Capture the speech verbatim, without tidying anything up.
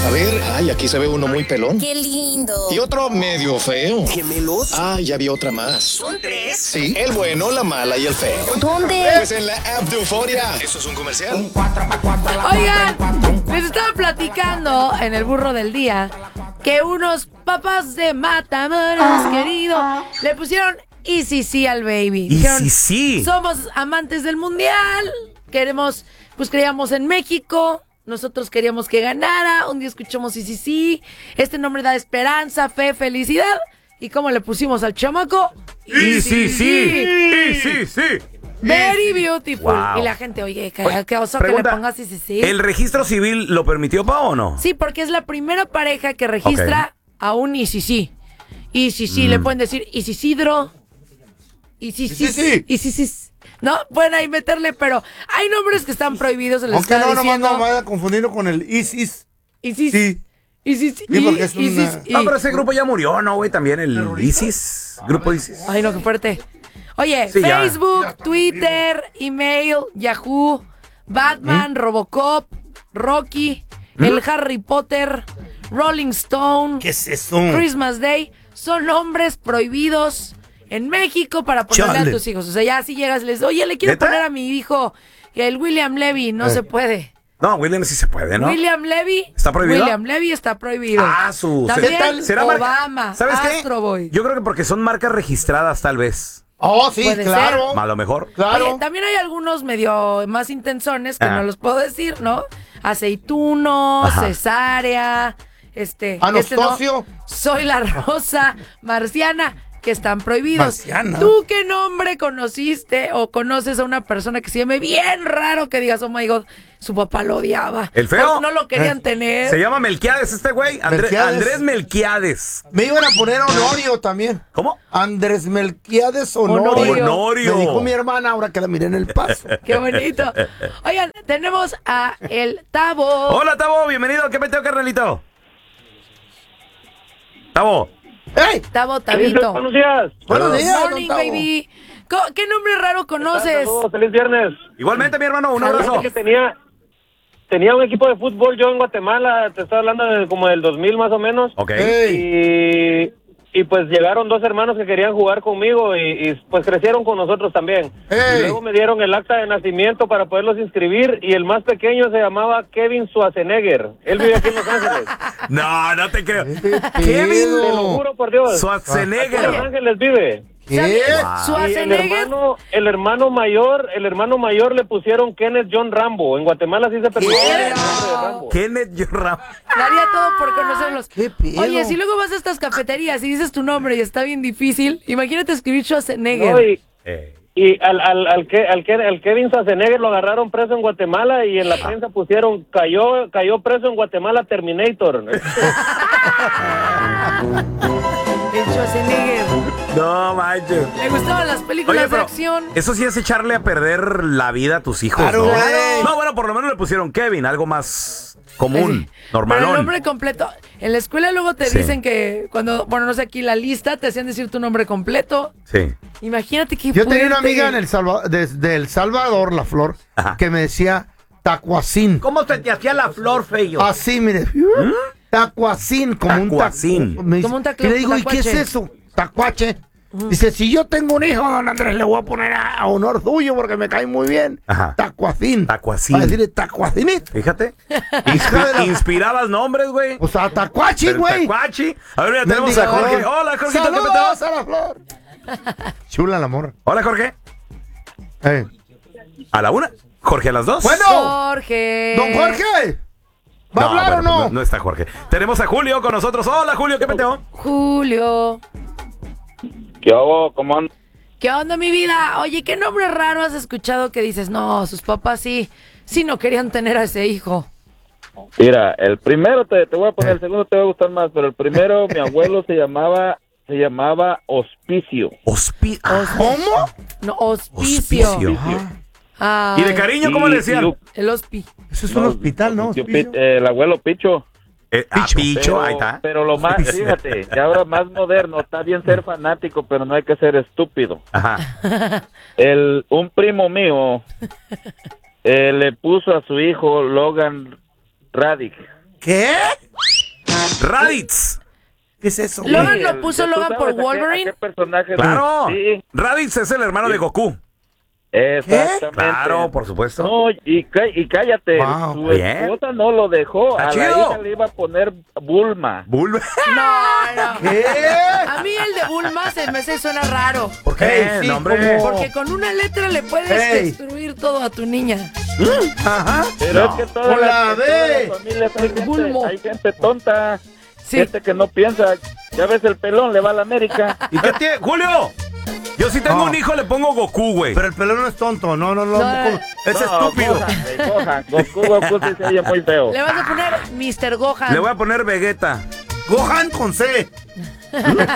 A ver, ay, aquí se ve uno muy pelón. ¡Qué lindo! Y otro medio feo. ¿Gemelos? Ah, ya vi otra más. ¿Son tres? Sí, el bueno, la mala y el feo. ¿Dónde? Pues en la app de Euforia. ¿Eso es un comercial? Oigan, les estaba platicando en el burro del día que unos papás de Matamoros, querido, le pusieron Easy sí al baby. Dijeron, Easy sí. somos amantes del mundial, queremos, pues creíamos en México, nosotros queríamos que ganara, un día escuchamos Easy sí, este nombre da esperanza, fe, felicidad, y ¿cómo le pusimos al chamaco? Easy sí. Easy sí. Very beautiful. Wow. Y la gente, oye, qué, Oye, qué oso que le pregunta, pongas Easy sí. ¿El registro civil lo permitió, Pao, o no? Sí, porque es la primera pareja que registra a un Isisí. Isisí, Mm. le pueden decir Isisidro, Isisí, Isisí. Isisí. No, pueden ahí meterle, pero hay nombres que están prohibidos. Se les Aunque está no, nomás diciendo. no vaya a confundirlo con el ISIS. Isis. Sí. Isis. Sí, porque es una- Isis. No, pero ese grupo ya murió, ¿no, güey? También el ISIS. Grupo ISIS. Ay, no, qué fuerte. Oye, Sí, ya. Facebook, Twitter, email, Yahoo, Batman, Robocop, Rocky, el Harry Potter, Rolling Stone, ¿Qué es eso? Christmas Day, son nombres prohibidos en México para ponerle Chale. a tus hijos. O sea, ya si llegas y les oye, le quiero ¿Neta? poner a mi hijo el William Levy, no Eh. se puede. No, William sí se puede, ¿no? William Levy. ¿Está prohibido? William Levy está prohibido. Ah, su... También ¿Qué tal? ¿Será marca- Obama, ¿Sabes qué? Astro Boy. Yo creo que porque son marcas registradas, tal vez. Oh, sí, Puede claro. A lo mejor. Claro. Oye, también hay algunos medio más intensones que Ah. no los puedo decir, ¿no? Aceituno, Ajá. cesárea, este, Anastasio. este no, soy la rosa, marciana, que están prohibidos. Marciana. ¿Tú qué nombre conociste o conoces a una persona que se llame bien raro que digas, oh my God, su papá lo odiaba? ¿El feo? No, no lo querían Eh, tener. Se llama Melquiades este güey. André- Melquiades. Andrés Melquiades. Me iban a poner Honorio también. ¿Cómo? Andrés Melquiades Honorio. Honorio. Honorio. Me dijo mi hermana ahora que la miré en el paso. Qué bonito. Oigan, tenemos a el Tabo. Hola, Tabo. Bienvenido. ¿Qué meteo, carnalito? Tabo. ¡Ey! Tabo Tabito. Buenos días. Buenos Saludos. días, Morning, don Tavo. baby. Co- ¿Qué nombre raro conoces? Saludos, feliz viernes. Igualmente, mi hermano. Un abrazo. Que tenía, tenía un equipo de fútbol yo en Guatemala, te estoy hablando de como del dos mil más o menos. Ok. ¡Ey! Y, y pues llegaron dos hermanos que querían jugar conmigo y, y, pues crecieron con nosotros también. ¡Ey! Y luego me dieron el acta de nacimiento para poderlos inscribir y el más pequeño se llamaba Kevin Schwarzenegger. Él vive aquí en Los Ángeles. No, no te creo. ¿Qué Kevin Te lo juro por Dios. Aquí en Los Schwarzenegger. Ángeles vive. ¿Qué? Y el Schwarzenegger. hermano, el hermano mayor, el hermano mayor le pusieron Kenneth John Rambo. En Guatemala sí se permitió el nombre de Rambo. Kenneth Yorram. Daría todo por conocerlos. ¿Qué pedo? Oye, si luego vas a estas cafeterías y dices tu nombre y está bien difícil, imagínate escribir Schwarzenegger. No, y Eh. y al, al, al, que, al, que, al Kevin Schwarzenegger lo agarraron preso en Guatemala y en la prensa pusieron cayó cayó preso en Guatemala Terminator. El Schwarzenegger. No, manches. Le gustaban las películas Oye, pero de acción. eso sí es echarle a perder la vida a tus hijos, Claro, ¿no? güey. No, bueno, por lo menos le pusieron Kevin, algo más común, Pero el normalón. nombre completo. En la escuela luego te Sí. dicen que cuando, bueno, no sé, aquí la lista te hacían decir tu nombre completo. Sí. Imagínate que Yo tenía una amiga en el Salva desde El Salvador, La Flor, Ajá. que me decía Tacuacín. ¿Cómo se te hacía la flor, feyo? Así, mire. Tacuacín, como Tacuacín. un tacu- me dice- Como un taclo- Y le digo, ¿y qué es tacuache? eso? Tacuache. Dice, si yo tengo un hijo, don Andrés, le voy a poner a, a honor suyo porque me cae muy bien. Ajá. Tacuacín. Tacuacín. Para decirle Tacuacinito. Fíjate. Hija de la- Inspirabas nombres, güey. O sea, Tacuachi, Pero güey. Tacuachi. A ver, mira, tenemos Mendiga a Jorge. flor. Hola, Jorgito, ¿qué Saludos peteo? a La Flor. Chula la morra. Hola, Jorge. Eh. ¿A la una? ¿Jorge a las dos? Bueno, Jorge. don Jorge. ¿Va a hablar bueno, o no? pues no? No está Jorge. Tenemos a Julio con nosotros. Hola, Julio, ¿qué peteo? Julio. ¿Qué hago? ¿Cómo andas? ¿Qué onda, mi vida? Oye, ¿qué nombre raro has escuchado que dices, no, sus papás sí, sí no querían tener a ese hijo? Mira, el primero te, te voy a poner, el segundo te va a gustar más, pero el primero mi abuelo se llamaba se llamaba Hospicio. Hospi... ah, ¿Cómo? No, hospicio. Hospicio. Ay, ¿Y de cariño cómo Y- le decían? y- el hospi. Eso es un hospital, ¿no? Yo, Hospicio. pi- eh, el abuelo Picho. Eh, ah, Picho. Picho, Pero, ahí está. pero lo más, fíjate, y ahora más moderno, está bien ser fanático, pero no hay que ser estúpido. Ajá. El, un primo mío eh, le puso a su hijo Logan Radic. ¿Qué? Raditz. ¿Qué es eso? Logan güey? lo puso ¿Tú Logan sabes por a qué- Wolverine. a qué personaje? Claro. Sí, Raditz es el hermano de Goku. exactamente. Claro, por supuesto. No, y, cá- y cállate, Wow, su bien. esposa no lo dejó, Está a chido. la hija le iba a poner Bulma. Bulma. No, no. ¿Qué? A mí el de Bulma se me hace suena raro. ¿Por qué? Ey, sí, No, hombre. ¿cómo? Porque con una letra le puedes Ey. destruir todo a tu niña. Ajá. Pero No. es que todas Hola, las, ve. todas las familias hay gente, Bulmo. hay gente tonta, Sí. gente que no piensa. Ya ves, el pelón le va a la América. ¿Y qué tiene? ¡Julio! Yo si tengo No. un hijo le pongo Goku, güey. Pero el pelón no es tonto, no, no, no. No, ¿cómo? Es No, estúpido. Gohan, güey, Gohan. Goku, Goku sí se oye muy feo. Le vas a poner mister Gohan. Le voy a poner Vegeta. Gohan con C.